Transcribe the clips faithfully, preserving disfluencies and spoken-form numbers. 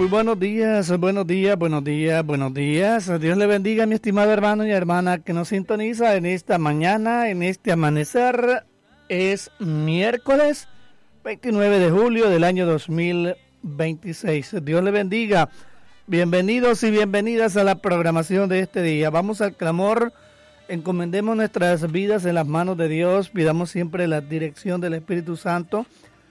Muy buenos días, buenos días, buenos días, buenos días. Dios le bendiga a mi estimado hermano y hermana que nos sintoniza en esta mañana, en este amanecer. Es miércoles veintinueve de julio del año dos mil veintiséis. Dios le bendiga. Bienvenidos y bienvenidas a la programación de este día. Vamos al clamor. Encomendemos nuestras vidas en las manos de Dios. Pidamos siempre la dirección del Espíritu Santo,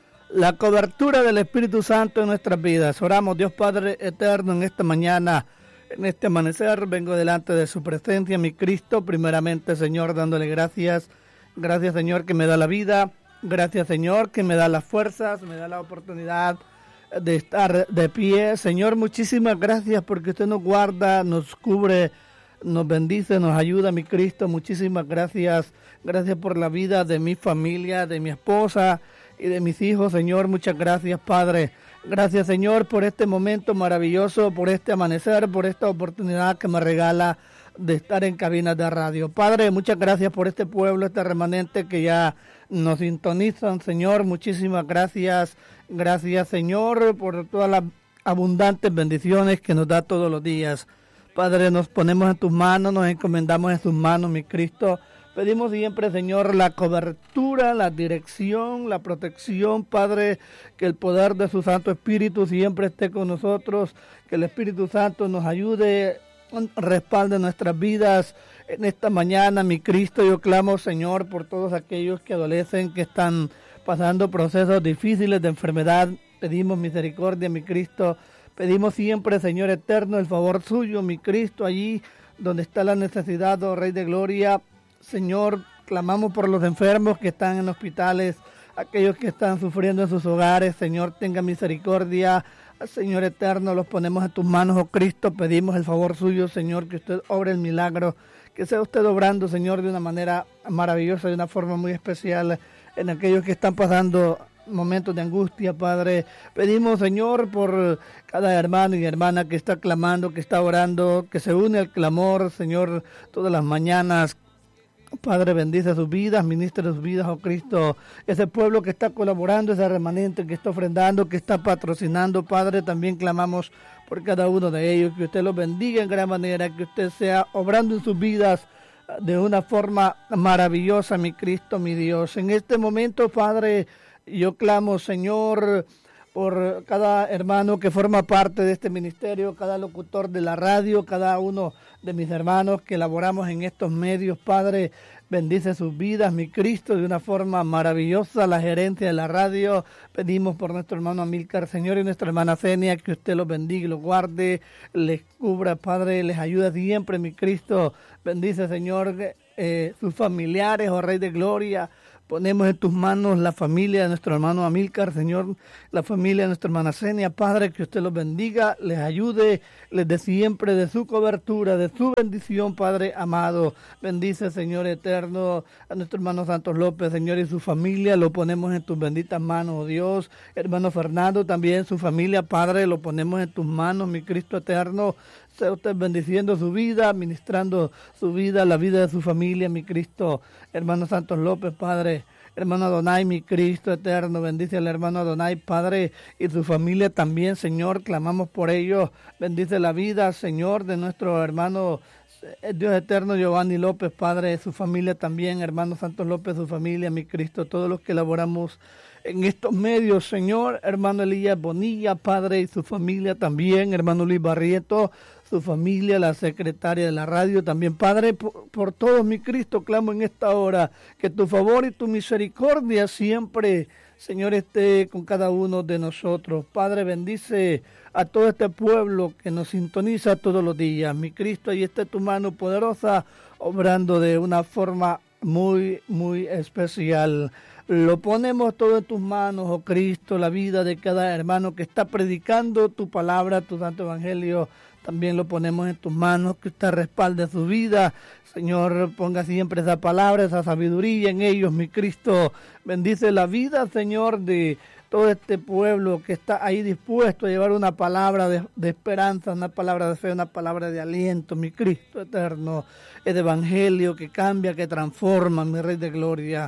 la cobertura del Espíritu Santo en nuestras vidas. Oramos, Dios Padre eterno, en esta mañana, en este amanecer, vengo delante de su presencia, mi Cristo, primeramente, Señor, dándole gracias. Gracias, Señor, que me da la vida. Gracias, Señor, que me da las fuerzas, me da la oportunidad de estar de pie. Señor, muchísimas gracias porque usted nos guarda, nos cubre, nos bendice, nos ayuda, mi Cristo. Muchísimas gracias. Gracias por la vida de mi familia, de mi esposa y de mis hijos, Señor. Muchas gracias, Padre. Gracias, Señor, por este momento maravilloso, por este amanecer, por esta oportunidad que me regala de estar en cabinas de radio. Padre, muchas gracias por este pueblo, este remanente que ya nos sintonizan, Señor. Muchísimas gracias. Gracias, Señor, por todas las abundantes bendiciones que nos da todos los días. Padre, nos ponemos en tus manos, nos encomendamos en tus manos, mi Cristo. Pedimos siempre, Señor, la cobertura, la dirección, la protección, Padre, que el poder de su Santo Espíritu siempre esté con nosotros, que el Espíritu Santo nos ayude, respalde nuestras vidas. En esta mañana, mi Cristo, yo clamo, Señor, por todos aquellos que adolecen, que están pasando procesos difíciles de enfermedad. Pedimos misericordia, mi Cristo. Pedimos siempre, Señor eterno, el favor suyo, mi Cristo, allí donde está la necesidad, oh Rey de Gloria. Señor, clamamos por los enfermos que están en hospitales, aquellos que están sufriendo en sus hogares. Señor, tenga misericordia. Señor eterno, los ponemos en tus manos, oh Cristo. Pedimos el favor suyo, Señor, que usted obre el milagro, que sea usted obrando, Señor, de una manera maravillosa, de una forma muy especial en aquellos que están pasando momentos de angustia, Padre. Pedimos, Señor, por cada hermano y hermana que está clamando, que está orando, que se une al clamor, Señor, todas las mañanas. Padre, bendice sus vidas, ministra sus vidas, oh Cristo. Ese pueblo que está colaborando, ese remanente que está ofrendando, que está patrocinando, Padre, también clamamos por cada uno de ellos, que usted los bendiga en gran manera, que usted sea obrando en sus vidas de una forma maravillosa, mi Cristo, mi Dios. En este momento, Padre, yo clamo, Señor, por cada hermano que forma parte de este ministerio, cada locutor de la radio, cada uno de mis hermanos que laboramos en estos medios. Padre, bendice sus vidas, mi Cristo, de una forma maravillosa. La gerencia de la radio, pedimos por nuestro hermano Amílcar, Señor, y nuestra hermana Zenia, que usted los bendiga y los guarde, les cubra, Padre, les ayuda siempre, mi Cristo. Bendice, Señor, eh, sus familiares, oh Rey de Gloria. Ponemos en tus manos la familia de nuestro hermano Amílcar, Señor, la familia de nuestra hermana Zenia, Padre, que usted los bendiga, les ayude, les dé siempre de su cobertura, de su bendición, Padre amado. Bendice, Señor eterno, a nuestro hermano Santos López, Señor, y su familia, lo ponemos en tus benditas manos, oh Dios. Hermano Fernando, también su familia, Padre, lo ponemos en tus manos, mi Cristo eterno. Sea usted bendiciendo su vida, ministrando su vida, la vida de su familia, mi Cristo. Hermano Santos López, Padre. Hermano Adonai, mi Cristo eterno, bendice al hermano Adonai, Padre, y su familia también, Señor. Clamamos por ellos. Bendice la vida, Señor, de nuestro hermano Dios eterno, Giovanni López, Padre, su familia también. Hermano Santos López, su familia, mi Cristo. Todos los que elaboramos en estos medios, Señor. Hermano Elías Bonilla, Padre, y su familia también. Hermano Luis Barrieto, su familia, la secretaria de la radio también. Padre, por, por todos, mi Cristo, clamo en esta hora que tu favor y tu misericordia siempre, Señor, esté con cada uno de nosotros. Padre, bendice a todo este pueblo que nos sintoniza todos los días. Mi Cristo, ahí está tu mano poderosa, obrando de una forma muy, muy especial. Lo ponemos todo en tus manos, oh Cristo, la vida de cada hermano que está predicando tu palabra, tu santo evangelio. También lo ponemos en tus manos, que usted respalde su vida. Señor, ponga siempre esa palabra, esa sabiduría en ellos, mi Cristo. Bendice la vida, Señor, de todo este pueblo que está ahí dispuesto a llevar una palabra de, de esperanza, una palabra de fe, una palabra de aliento, mi Cristo eterno. El evangelio que cambia, que transforma, mi Rey de Gloria.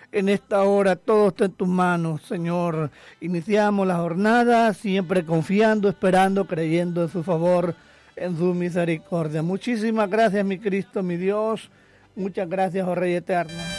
en esta hora todo está en tus manos, Señor. Iniciamos la jornada siempre confiando, esperando, creyendo en su favor, en su misericordia. Muchísimas gracias, mi Cristo, mi Dios. Muchas gracias, oh Rey eterno.